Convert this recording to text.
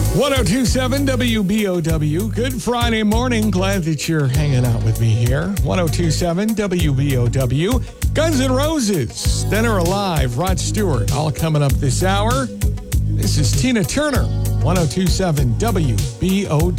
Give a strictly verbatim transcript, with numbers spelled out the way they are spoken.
ten twenty-seven W B O W. Good Friday morning. Glad that you're hanging out with me here. ten twenty-seven W B O W. Guns N' Roses, Then Are Alive, Rod Stewart, all coming up this hour. This is Tina Turner, ten twenty-seven W B O W.